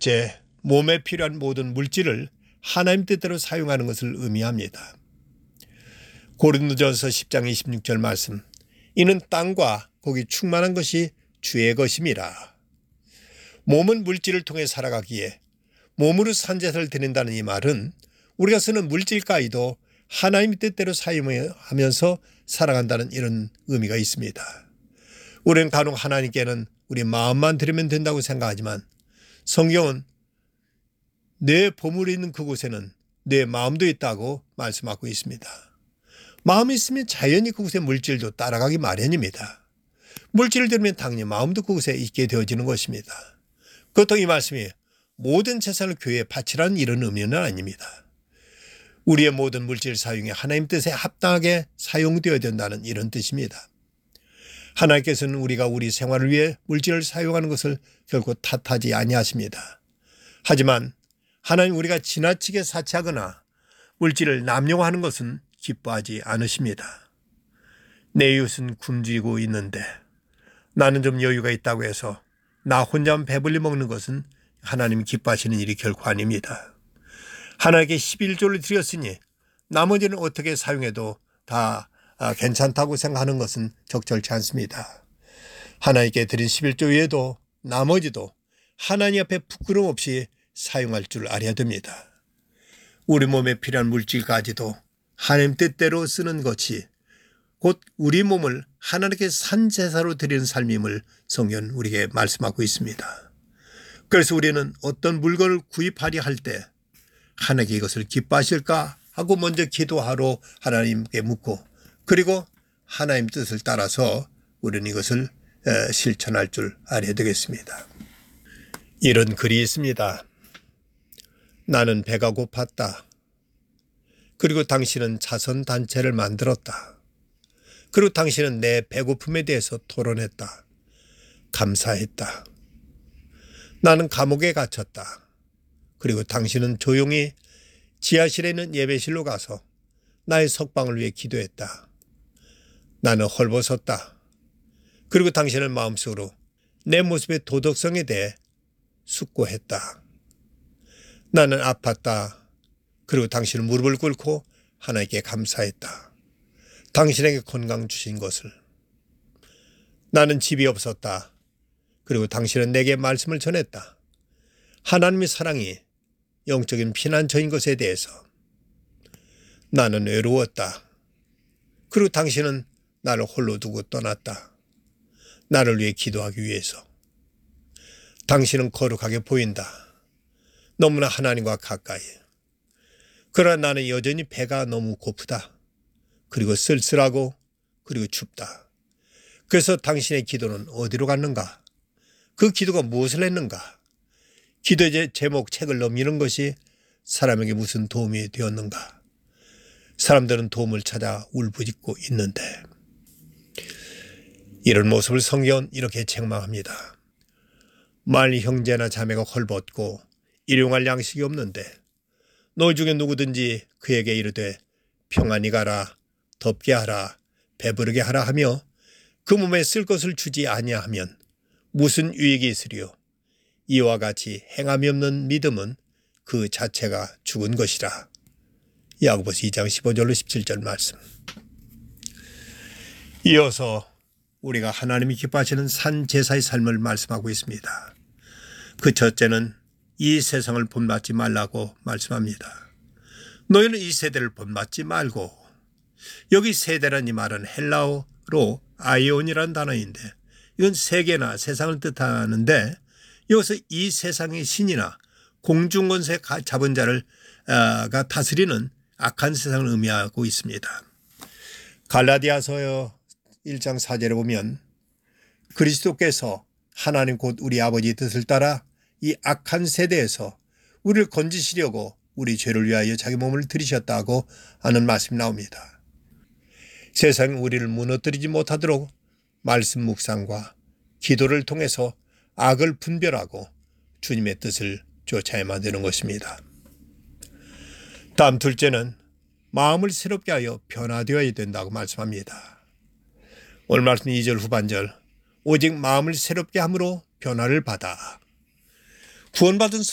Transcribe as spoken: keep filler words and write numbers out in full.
둘째, 몸에 필요한 모든 물질을 하나님 뜻대로 사용하는 것을 의미합니다. 고린도전서 십 장 이십육 절 말씀, 이는 땅과 거기 충만한 것이 주의 것임이라. 몸은 물질을 통해 살아가기에 몸으로 산제사를 드린다는 이 말은 우리가 쓰는 물질 가히도 하나님의 뜻대로 사용하면서 살아간다는 이런 의미가 있습니다. 우리는 간혹 하나님께는 우리 마음만 드리면 된다고 생각하지만 성경은 내 보물이 있는 그곳에는 내 마음도 있다고 말씀하고 있습니다. 마음이 있으면 자연히 그곳에 물질도 따라가기 마련입니다. 물질을 들으면 당연히 마음도 그곳에 있게 되어지는 것입니다. 그렇다고 이 말씀이 모든 재산을 교회에 바치라는 이런 의미는 아닙니다. 우리의 모든 물질 사용이 하나님 뜻에 합당하게 사용되어야 된다는 이런 뜻입니다. 하나님께서는 우리가 우리 생활을 위해 물질을 사용하는 것을 결코 탓하지 아니하십니다. 하지만 하나님 우리가 지나치게 사치하거나 물질을 남용하는 것은 기뻐하지 않으십니다. 내 이웃은 굶주리고 있는데 나는 좀 여유가 있다고 해서 나 혼자만 배불리 먹는 것은 하나님이 기뻐하시는 일이 결코 아닙니다. 하나님께 십일조를 드렸으니 나머지는 어떻게 사용해도 다 괜찮다고 생각하는 것은 적절치 않습니다. 하나님께 드린 십일조 외에도 나머지도 하나님 앞에 부끄러움 없이 사용할 줄 알아야 됩니다. 우리 몸에 필요한 물질까지도 하나님 뜻대로 쓰는 것이 곧 우리 몸을 하나님께 산제사로 드리는 삶임을 성경은 우리에게 말씀하고 있습니다. 그래서 우리는 어떤 물건을 구입하려 할 때 하나님께 이것을 기뻐하실까 하고 먼저 기도하러 하나님께 묻고 그리고 하나님 뜻을 따라서 우리는 이것을 실천할 줄 알아야 되겠습니다. 이런 글이 있습니다. 나는 배가 고팠다. 그리고 당신은 자선단체를 만들었다. 그리고 당신은 내 배고픔에 대해서 토론했다. 감사했다. 나는 감옥에 갇혔다. 그리고 당신은 조용히 지하실에 있는 예배실로 가서 나의 석방을 위해 기도했다. 나는 헐벗었다. 그리고 당신은 마음속으로 내 모습의 도덕성에 대해 숙고했다. 나는 아팠다. 그리고 당신은 무릎을 꿇고 하나님께 감사했다. 당신에게 건강 주신 것을. 나는 집이 없었다. 그리고 당신은 내게 말씀을 전했다. 하나님의 사랑이 영적인 피난처인 것에 대해서. 나는 외로웠다. 그리고 당신은 나를 홀로 두고 떠났다. 나를 위해 기도하기 위해서. 당신은 거룩하게 보인다. 너무나 하나님과 가까이. 그러나 나는 여전히 배가 너무 고프다. 그리고 쓸쓸하고 그리고 춥다. 그래서 당신의 기도는 어디로 갔는가? 그 기도가 무엇을 했는가? 기도의 제목 책을 넘기는 것이 사람에게 무슨 도움이 되었는가? 사람들은 도움을 찾아 울부짖고 있는데 이런 모습을 성경은 이렇게 책망합니다. 만일 형제나 자매가 헐벗고 일용할 양식이 없는데 너희 중에 누구든지 그에게 이르되 평안히 가라, 덥게 하라, 배부르게 하라 하며 그 몸에 쓸 것을 주지 아니하면 무슨 유익이 있으리요? 이와 같이 행함이 없는 믿음은 그 자체가 죽은 것이라. 야고보서 이 장 십오 절로 십칠 절 말씀. 이어서 우리가 하나님이 기뻐하시는 산제사의 삶을 말씀하고 있습니다. 그 첫째는 이 세상을 본받지 말라고 말씀합니다. 너희는 이 세대를 본받지 말고, 여기 세대란 이 말은 헬라어로 아이온이라는 단어인데 이건 세계나 세상을 뜻하는데 여기서 이 세상의 신이나 공중권세 잡은 자를 가 다스리는 악한 세상을 의미하고 있습니다. 갈라디아서 일 장 사 절에 보면 그리스도께서 하나님 곧 우리 아버지의 뜻을 따라 이 악한 세대에서 우리를 건지시려고 우리 죄를 위하여 자기 몸을 들이셨다고 하는 말씀이 나옵니다. 세상이 우리를 무너뜨리지 못하도록 말씀 묵상과 기도를 통해서 악을 분별하고 주님의 뜻을 쫓아야만 되는 것입니다. 다음 둘째는 마음을 새롭게 하여 변화되어야 된다고 말씀합니다. 오늘 말씀 이 절 후반절 오직 마음을 새롭게 함으로 변화를 받아 구원받은